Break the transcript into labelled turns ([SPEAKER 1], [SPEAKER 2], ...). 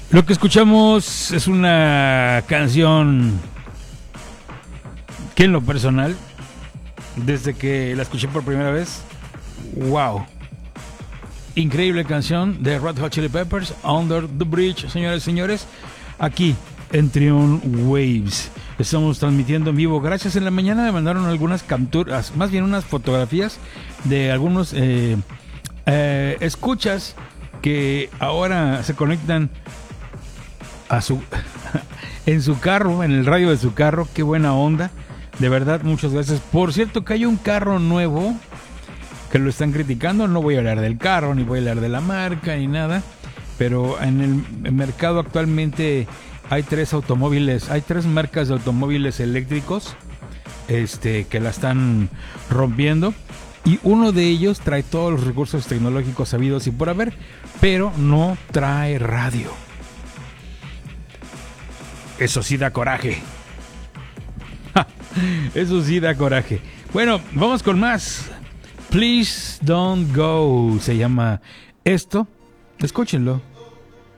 [SPEAKER 1] Lo que escuchamos es una canción que en lo personal, desde que la escuché por primera vez, wow, increíble canción de Red Hot Chili Peppers, Under the Bridge, señores y señores, aquí en Trion Waves. Estamos transmitiendo en vivo. Gracias. En la mañana me mandaron algunas capturas, más bien unas fotografías de algunos escuchas que ahora se conectan a su en su carro, en el radio de su carro. Qué buena onda, de verdad, muchas gracias. Por cierto, que hay un carro nuevo que lo están criticando. No voy a hablar del carro, ni voy a hablar de la marca, ni nada, pero en el mercado actualmente hay tres marcas de automóviles eléctricos que la están rompiendo, y uno de ellos trae todos los recursos tecnológicos habidos y por haber, pero no trae radio. Eso sí da coraje. Eso sí da coraje. Bueno, vamos con más. Please Don't Go se llama esto. Escúchenlo.